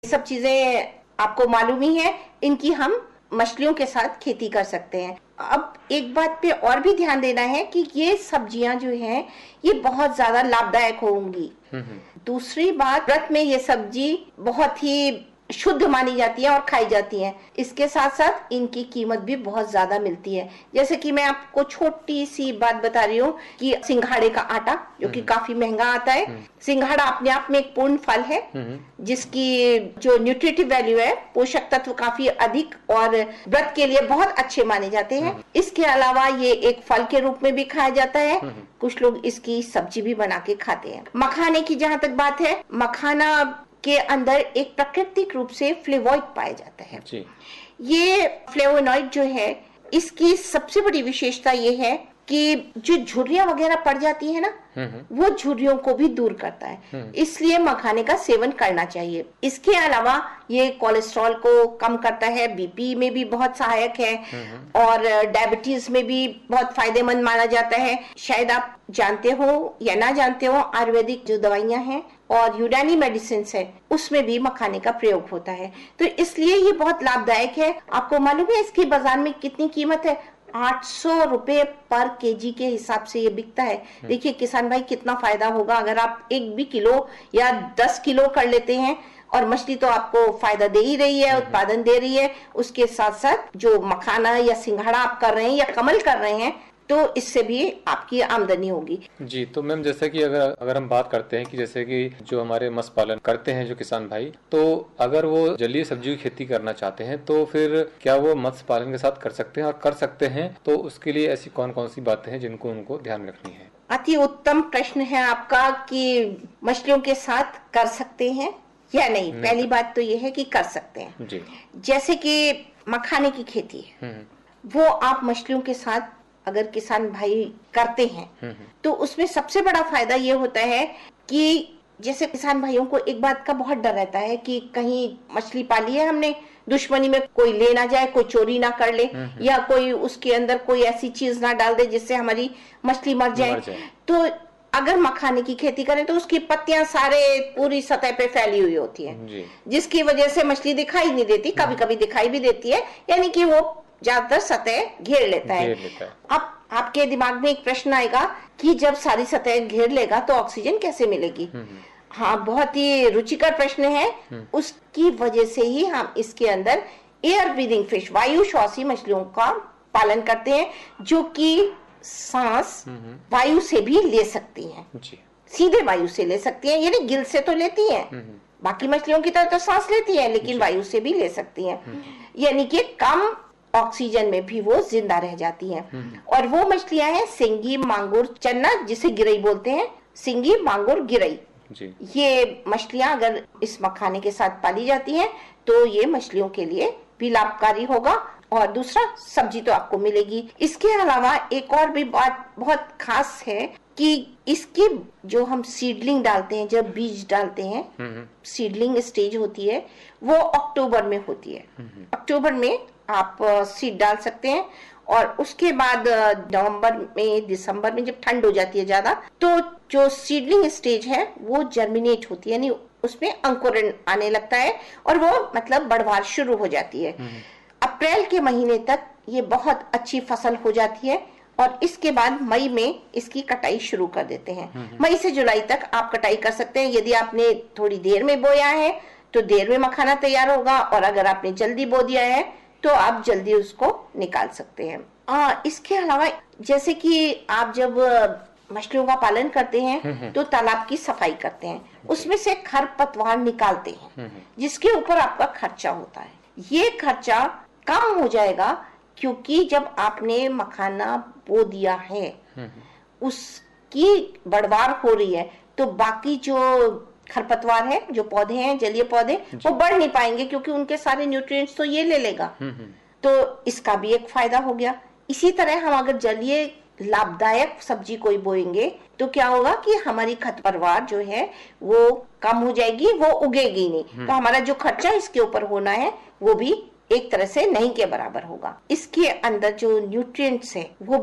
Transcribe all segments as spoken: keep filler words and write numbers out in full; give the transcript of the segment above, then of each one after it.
सब चीजें आपको मालूम ही है, इनकी हम मछलियों के साथ खेती कर सकते हैं। अब एक बात पे और भी ध्यान देना है कि ये सब्जियां जो हैं ये बहुत ज्यादा लाभदायक होंगी। दूसरी बात, व्रत में ये सब्जी बहुत ही शुद्ध मानी जाती है और खाई जाती है। इसके साथ साथ इनकी कीमत भी बहुत ज्यादा मिलती है। जैसे कि मैं आपको छोटी सी बात बता रही हूँ कि सिंघाड़े का आटा जो कि काफी महंगा आता है, सिंघाड़ा अपने आप में एक पूर्ण फल है जिसकी जो न्यूट्रिटिव वैल्यू है, पोषक तत्व काफी अधिक और व्रत के लिए बहुत अच्छे माने जाते हैं। इसके अलावा ये एक फल के रूप में भी खाया जाता है, कुछ लोग इसकी सब्जी भी बना के खाते हैं। मखाने की जहाँ तक बात है, मखाना के अंदर एक प्राकृतिक रूप से फ्लेवोइड पाया जाता है जी। ये फ्लेवोनॉइड जो है, इसकी सबसे बड़ी विशेषता ये है कि जो झुर्रियां वगैरह पड़ जाती है ना, वो झुर्रियों को भी दूर करता है, इसलिए मखाने का सेवन करना चाहिए। इसके अलावा ये कोलेस्ट्रॉल को कम करता है, बीपी में भी बहुत सहायक है और डायबिटीज में भी बहुत फायदेमंद माना जाता है। शायद आप जानते हो या ना जानते हो, आयुर्वेदिक जो दवाइयां हैं और यूनानी मेडिसिन है, उसमें भी मखाने का प्रयोग होता है, तो इसलिए ये बहुत लाभदायक है। आपको मालूम है इसकी बाजार में कितनी कीमत है? आठ सौ रुपए पर केजी के हिसाब से ये बिकता है। देखिए किसान भाई, कितना फायदा होगा अगर आप एक भी किलो या दस किलो कर लेते हैं। और मछली तो आपको फायदा दे ही रही है, उत्पादन दे रही है, उसके साथ साथ जो मखाना या सिंघाड़ा आप कर रहे हैं या कमल कर रहे हैं, तो इससे भी आपकी आमदनी होगी जी। तो मैम, जैसे कि अगर अगर हम बात करते हैं कि जैसे कि जो हमारे मत्स्य पालन करते हैं जो किसान भाई, तो अगर वो जलीय सब्जियों की खेती करना चाहते हैं तो फिर क्या वो मत्स्य पालन के साथ कर सकते हैं? और कर सकते हैं तो उसके लिए ऐसी कौन कौन सी बातें हैं जिनको उनको ध्यान रखनी है? अति उत्तम प्रश्न है आपका कि मछलियों के साथ कर सकते हैं या नहीं। नहीं पहली बात तो ये है कि कर सकते हैं जी। जैसे कि मखाने की खेती है, वो आप मछलियों के साथ अगर किसान भाई करते हैं तो उसमें सबसे बड़ा फायदा ये होता है कि जैसे किसान भाइयों को एक बात का बहुत डर रहता है कि कहीं मछली पाली है हमने, दुश्मनी में कोई ले ना जाए, कोई चोरी ना कर ले, या कोई उसके अंदर कोई ऐसी चीज ना डाल दे जिससे हमारी मछली मर जाए, मर जाए। तो अगर मखाने की खेती करें तो उसकी पत्तियां सारे पूरी सतह पे फैली हुई होती हैं, जिसकी वजह से मछली दिखाई नहीं देती, कभी कभी दिखाई भी देती है, यानी कि वो ज्यादातर सतह घेर लेता है। लेता है। अब आपके दिमाग में एक प्रश्न आएगा कि जब सारी सतह घेर लेगा तो ऑक्सीजन कैसे मिलेगी? हाँ, बहुत ही रुचिकर प्रश्न है। उसकी वजह से ही हम इसके अंदर एयर ब्रीदिंग फिश, वायु श्वासी मछलियों का पालन करते हैं, जो कि सांस वायु से भी ले सकती हैं, सीधे वायु से ले सकती हैं, यानी गिल से तो लेती हैं, बाकी मछलियों की तरह तो सांस लेती है, लेकिन वायु से भी ले सकती हैं, यानी कि कम ऑक्सीजन में भी वो जिंदा रह जाती हैं। और वो मछलियां हैं सिंगी, मांगुर, चन्ना, जिसे गिरई बोलते हैं, सिंगी, मांगुर, गिरई जी। ये मछलियां अगर इस मखाने के साथ पाली जाती हैं तो ये मछलियों के लिए भी लाभकारी होगा, और दूसरा सब्जी तो आपको मिलेगी। इसके अलावा एक और भी बात बहुत खास है कि इसकी जो हम सीडलिंग डालते हैं, जब बीज डालते हैं, सीडलिंग स्टेज होती है वो अक्टूबर में होती है। अक्टूबर में आप सीड डाल सकते हैं, और उसके बाद नवंबर में, दिसंबर में जब ठंड हो जाती है ज्यादा, तो जो सीडलिंग स्टेज है वो जर्मिनेट होती है, यानी उसमें अंकुरण आने लगता है और वो मतलब बढ़वार शुरू हो जाती है। अप्रैल के महीने तक ये बहुत अच्छी फसल हो जाती है, और इसके बाद मई में इसकी कटाई शुरू कर देते हैं। मई से जुलाई तक आप कटाई कर सकते हैं। यदि आपने थोड़ी देर में बोया है तो देर में मखाना तैयार होगा, और अगर आपने जल्दी बो दिया है तो आप जल्दी उसको निकाल सकते हैं। आ, इसके अलावा जैसे कि आप जब मछलियों का पालन करते हैं तो तालाब की सफाई करते हैं, उसमें से खरपतवार निकालते हैं, जिसके ऊपर आपका खर्चा होता है। ये खर्चा कम हो जाएगा क्योंकि जब आपने मखाना बो दिया है, उसकी बढ़वार हो रही है, तो बाकी जो खरपतवार है, जो पौधे हैं, जलीय पौधे, वो बढ़ नहीं पाएंगे क्योंकि उनके सारे न्यूट्रिएंट्स तो ये ले लेगा। तो इसका भी एक फायदा हो गया। इसी तरह हम अगर जलीय लाभदायक सब्जी कोई बोएंगे तो क्या होगा कि हमारी खरपतवार जो है वो कम हो जाएगी, वो उगेगी नहीं, तो हमारा जो खर्चा इसके ऊपर होना है वो भी एक तरह से नहीं के बराबर होगा। इसके अंदर जो न्यूट्रिएंट्स है वो भी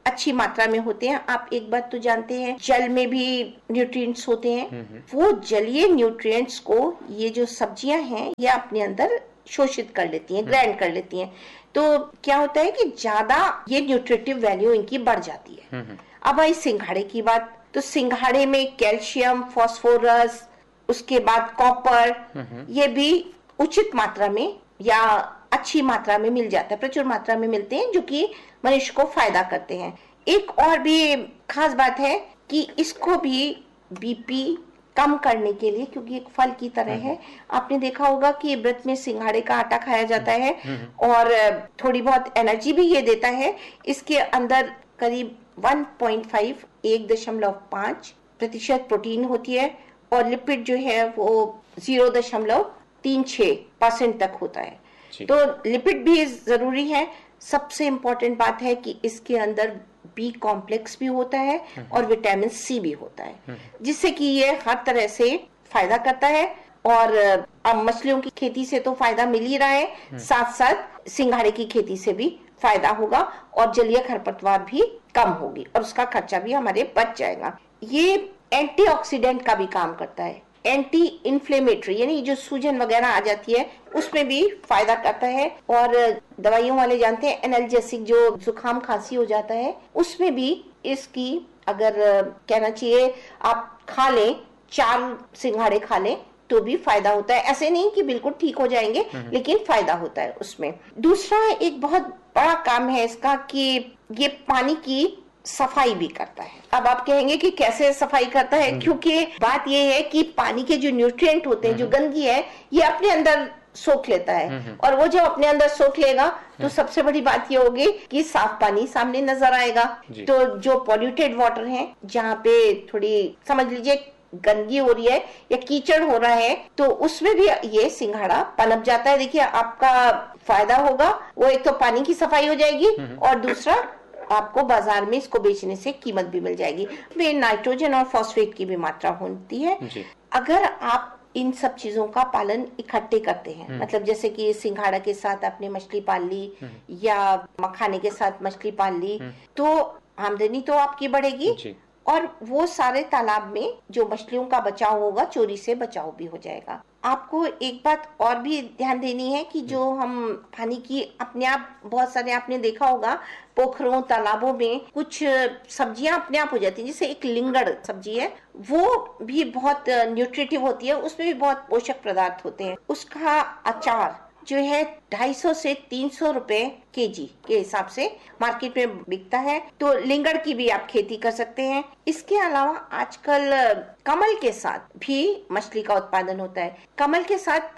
अच्छी मात्रा में होते हैं। आप एक बात तो जानते हैं, जल में भी न्यूट्रिएंट्स होते हैं। वो जलीय न्यूट्रिएंट्स को ये जो सब्जियां हैं ये अपने अंदर शोषित कर लेती हैं, ग्राइंड कर लेती हैं। तो क्या होता है कि ज्यादा ये न्यूट्रिटिव वैल्यू इनकी बढ़ जाती है। अब आई सिंघाड़े की बात, तो सिंघाड़े में कैल्शियम, फास्फोरस, उसके बाद कॉपर, ये भी उचित मात्रा में या अच्छी मात्रा में मिल जाता है, प्रचुर मात्रा में मिलते हैं, जो कि मनुष्य को फायदा करते हैं। एक और भी खास बात है कि इसको भी बीपी कम करने के लिए, क्योंकि एक फल की तरह है, आपने देखा होगा कि व्रत में सिंघाड़े का आटा खाया जाता है और थोड़ी बहुत एनर्जी भी ये देता है। इसके अंदर करीब एक पॉइंट पाँच, एक दशमलव पाँच प्रतिशत प्रोटीन होती है और लिपिड जो है वो जीरो दशमलव तीन छह परसेंट तक होता है। तो लिपिड भी जरूरी है। सबसे इम्पोर्टेंट बात है कि इसके अंदर बी कॉम्प्लेक्स भी होता है और विटामिन सी भी होता है, जिससे कि ये हर तरह से फायदा करता है। और अब मछलियों की खेती से तो फायदा मिल ही रहा है, साथ साथ सिंघाड़े की खेती से भी फायदा होगा और जलीय खरपतवार भी कम होगी और उसका खर्चा भी हमारे बच जाएगा। ये एंटीऑक्सीडेंट का भी काम करता है, एंटी इन्फ्लेमेटरी, यानी जो सूजन वगैरह आ जाती है उसमें भी फायदा करता है। और दवाइयों वाले जानते हैं एनाल्जेसिक, जो जुकाम खांसी हो जाता है उसमें भी इसकी, अगर कहना चाहिए आप खा लें, चार सिंघाड़े खा लें तो भी फायदा होता है। ऐसे नहीं कि बिल्कुल ठीक हो जाएंगे, लेकिन फायदा होता है उसमें। दूसरा एक बहुत बड़ा काम है इसका कि ये पानी की सफाई भी करता है। अब आप कहेंगे कि कैसे सफाई करता है, क्योंकि बात ये है कि पानी के जो न्यूट्रिएंट होते हैं, जो गंदगी है, ये अपने अंदर सोख लेता है और वो जब अपने अंदर सोख लेगा तो सबसे बड़ी बात ये होगी कि साफ पानी सामने नजर आएगा। तो जो पॉल्यूटेड वाटर है, जहाँ पे थोड़ी समझ लीजिए गंदगी हो रही है या कीचड़ हो रहा है, तो उसमें भी ये सिंघाड़ा पनप जाता है। देखिए आपका फायदा होगा, वो एक तो पानी की सफाई हो जाएगी और दूसरा आपको बाजार में इसको बेचने से कीमत भी मिल जाएगी। वे नाइट्रोजन और फॉस्फेट की भी मात्रा होती है। अगर आप इन सब चीजों का पालन इकट्ठे करते हैं, मतलब जैसे कि सिंघाड़ा के साथ आपने मछली पाल ली या मखाने के साथ मछली पाल ली, तो आमदनी तो आपकी बढ़ेगी और वो सारे तालाब में जो मछलियों का बचाव होगा, चोरी से बचाव भी हो जाएगा। आपको एक बात और भी ध्यान देनी है कि जो हम पानी की अपने आप, बहुत सारे आपने देखा होगा पोखरों तालाबों में कुछ सब्जियां अपने आप हो जाती हैं, जैसे एक लिंगड़ सब्जी है, वो भी बहुत न्यूट्रिटिव होती है, उसमें भी बहुत पोषक पदार्थ होते हैं। उसका अचार जो है ढाई सौ से तीन सौ रुपए केजी के हिसाब से मार्केट में बिकता है। तो लिंगड़ की भी आप खेती कर सकते हैं। इसके अलावा आजकल कमल के साथ भी मछली का उत्पादन होता है। कमल के साथ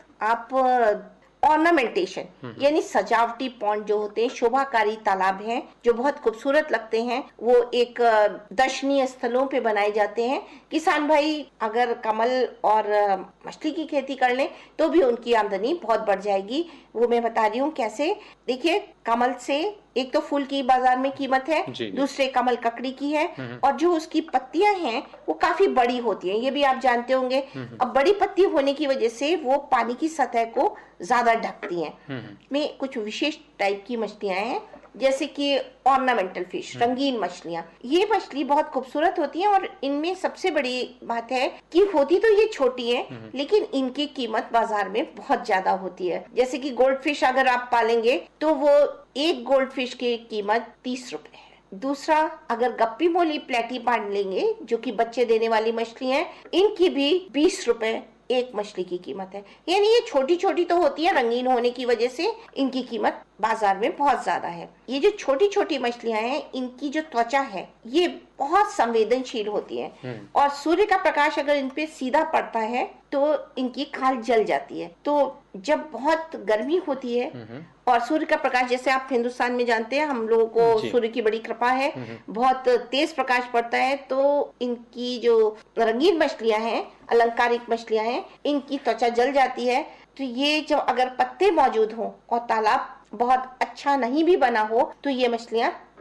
आप ऑर्नामेंटेशन, यानी सजावटी पॉन्ड जो होते हैं, शोभाकारी तालाब हैं जो बहुत खूबसूरत लगते हैं, वो एक दर्शनीय स्थलों पे बनाए जाते हैं। किसान भाई अगर कमल और मछली की खेती कर लें तो भी उनकी आमदनी बहुत बढ़ जाएगी। वो मैं बता रही हूँ कैसे। देखिए, कमल से एक तो फूल की बाजार में कीमत है, दूसरे कमल ककड़ी की है, और जो उसकी पत्तियां हैं वो काफी बड़ी होती हैं, ये भी आप जानते होंगे। अब बड़ी पत्ती होने की वजह से वो पानी की सतह को ज्यादा ढकती हैं। में कुछ विशेष टाइप की मछलियां हैं, जैसे कि ऑर्नामेंटल फिश, रंगीन मछलियां। ये मछली बहुत खूबसूरत होती है और इनमें सबसे बड़ी बात है कि होती तो ये छोटी है, लेकिन इनकी कीमत बाजार में बहुत ज्यादा होती है। जैसे कि गोल्ड फिश अगर आप पालेंगे तो वो एक गोल्ड फिश की कीमत तीस रुपए है। दूसरा, अगर गप्पी मोली प्लेटी पाल लेंगे जो कि बच्चे देने वाली मछली है, इनकी भी बीस रुपए एक मछली की कीमत है। यानी ये छोटी छोटी तो होती है, रंगीन होने की वजह से इनकी कीमत बाजार में बहुत ज्यादा है। ये जो छोटी छोटी मछलियां हैं, इनकी जो त्वचा है ये बहुत संवेदनशील होती है और सूर्य का प्रकाश अगर इन पे सीधा पड़ता है तो इनकी खाल जल जाती है। तो जब बहुत गर्मी होती है और सूर्य का प्रकाश, जैसे आप हिंदुस्तान में जानते हैं हम लोगों को सूर्य की बड़ी कृपा है, बहुत तेज प्रकाश पड़ता है, तो इनकी जो रंगीन मछलियां हैं, अलंकारिक मछलियां हैं, इनकी त्वचा जल जाती है। तो ये जब अगर पत्ते मौजूद हो और तालाब बहुत अच्छा नहीं भी बना हो तो ये मछलियां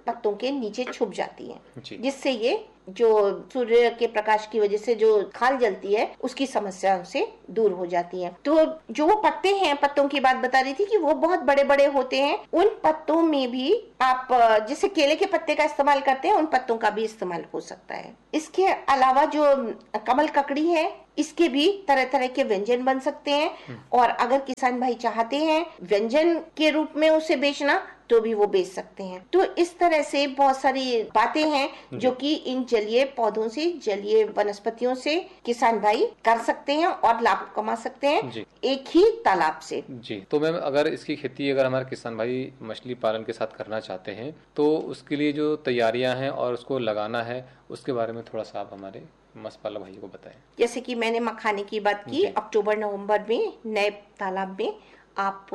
पत्तों के नीचे छुप जाती हैं, जिससे ये जो सूर्य के प्रकाश की वजह से जो खाल जलती है उसकी समस्या से दूर हो जाती है। तो जो वो पत्ते हैं, पत्तों की बात बता रही थी कि वो बहुत बड़े बड़े होते हैं। उन पत्तों में भी आप जैसे केले के पत्ते का इस्तेमाल करते हैं, उन पत्तों का भी इस्तेमाल हो सकता है। इसके अलावा जो कमल ककड़ी है, इसके भी तरह तरह के व्यंजन बन सकते हैं। और अगर किसान भाई चाहते हैं व्यंजन के रूप में उसे बेचना, तो भी वो बेच सकते हैं। तो इस तरह से बहुत सारी बातें हैं जो कि इन जलीय पौधों से, जलीय वनस्पतियों से किसान भाई कर सकते हैं और लाभ कमा सकते हैं एक ही तालाब से। जी, तो मैम अगर इसकी खेती अगर हमारे किसान भाई मछली पालन के साथ करना चाहते हैं, तो उसके लिए जो तैयारियां हैं और उसको लगाना है, उसके बारे में थोड़ा सा आप हमारे मत्स्य भाई को बताएं। जैसे कि मैंने मखाने की बात की, अक्टूबर नवंबर में नए तालाब में आप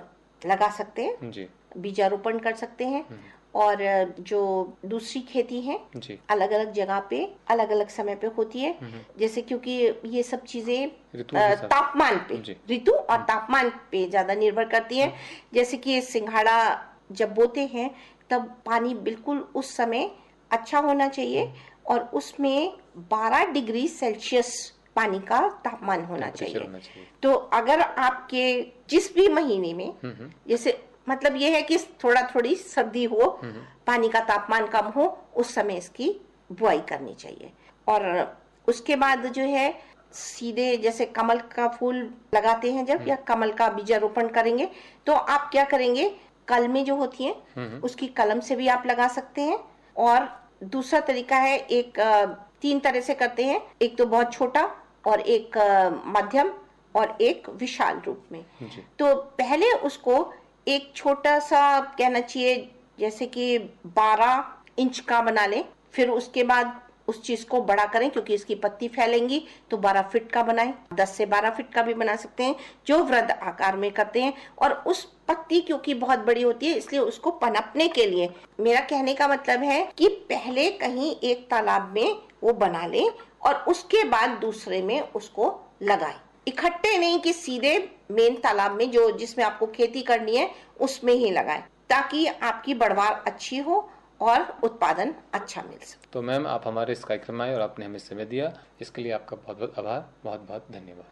लगा सकते हैं जी, बीजारोपण कर सकते हैं। और जो दूसरी खेती है अलग अलग जगह पे अलग अलग समय पे होती है, जैसे क्योंकि ये सब चीजें तापमान पे, ऋतु और तापमान पे ज्यादा निर्भर करती है। जैसे कि सिंघाड़ा जब बोते हैं तब पानी बिल्कुल उस समय अच्छा होना चाहिए और उसमें बारह डिग्री सेल्सियस पानी का तापमान होना चाहिए। होना चाहिए। तो अगर आपके जिस भी महीने में, जैसे मतलब ये है कि थोड़ा थोड़ी सर्दी हो, पानी का तापमान कम हो, उस समय इसकी बुआई करनी चाहिए। और उसके बाद जो है सीधे जैसे कमल का फूल लगाते हैं जब, या कमल का बीजारोपण करेंगे, तो आप क्या करेंगे, कलमें जो होती हैं उसकी कलम से भी आप लगा सकते हैं। और दूसरा तरीका है, एक तीन तरह से करते हैं, एक तो बहुत छोटा और एक मध्यम और एक विशाल रूप में। तो पहले उसको एक छोटा सा कहना चाहिए जैसे कि बारह इंच का बना लें, फिर उसके बाद उस चीज को बड़ा करें क्योंकि इसकी पत्ती फैलेंगी, तो बारह फीट का बनाएं, दस से बारह फीट का भी बना सकते हैं जो वृद्ध आकार में करते हैं। और उस पत्ती क्योंकि बहुत बड़ी होती है इसलिए उसको पनपने के लिए, मेरा कहने का मतलब है कि पहले कहीं एक तालाब में वो बना लें और उसके बाद दूसरे में उसको लगाएं। इकट्ठे नहीं कि सीधे मेन तालाब में जो जिसमें आपको खेती करनी है उसमें ही लगाएं, ताकि आपकी बढ़वार अच्छी हो और उत्पादन अच्छा मिल सके। तो मैम आप हमारे इस कार्यक्रम में आए और आपने हमें समय दिया, इसके लिए आपका बहुत बहुत आभार, बहुत बहुत धन्यवाद।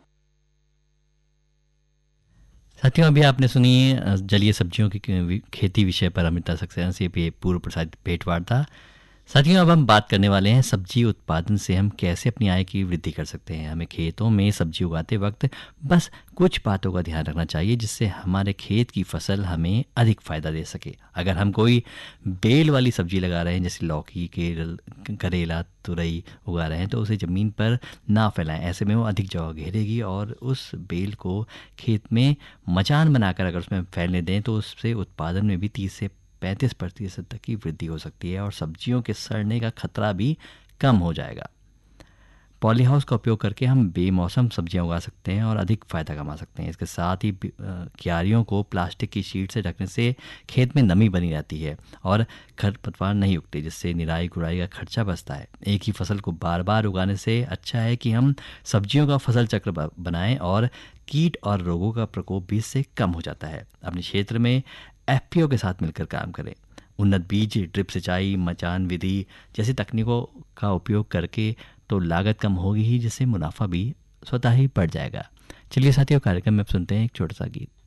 साथियों, अभी आपने सुनी जलीय सब्जियों की खेती विषय पर अमृता सक्सेना से पूर्व प्रसारित भेंटवार्ता। साथियों, अब हम बात करने वाले हैं सब्जी उत्पादन से हम कैसे अपनी आय की वृद्धि कर सकते हैं। हमें खेतों में सब्जी उगाते वक्त बस कुछ बातों का ध्यान रखना चाहिए जिससे हमारे खेत की फसल हमें अधिक फायदा दे सके। अगर हम कोई बेल वाली सब्जी लगा रहे हैं, जैसे लौकी, केरल, करेला, तुरई उगा रहे हैं, तो उसे ज़मीन पर ना फैलाएं। ऐसे में वो अधिक जगह घेरेगी और उस बेल को खेत में मचान बनाकर अगर उसमें फैलने दें तो उससे उत्पादन में भी तीस से पैंतीस प्रतिशत तक की वृद्धि हो सकती है और सब्जियों के सड़ने का खतरा भी कम हो जाएगा। पॉली हाउस का उपयोग करके हम बेमौसम सब्जियां उगा सकते हैं और अधिक फ़ायदा कमा सकते हैं। इसके साथ ही क्यारियों को प्लास्टिक की शीट से ढकने से खेत में नमी बनी रहती है और खरपतवार नहीं उगते, जिससे निराई गुड़ाई का खर्चा बचता है। एक ही फसल को बार बार उगाने से अच्छा है कि हम सब्जियों का फसल चक्र बनाएं और कीट और रोगों का प्रकोप भी इससे कम हो जाता है। अपने क्षेत्र में एफ पी ओ के साथ मिलकर काम करें। उन्नत बीज, ड्रिप सिंचाई, मचान विधि जैसी तकनीकों का उपयोग करके तो लागत कम होगी ही, जिससे मुनाफा भी स्वतः ही बढ़ जाएगा। चलिए साथियों, कार्यक्रम में अब सुनते हैं एक छोटा सा गीत।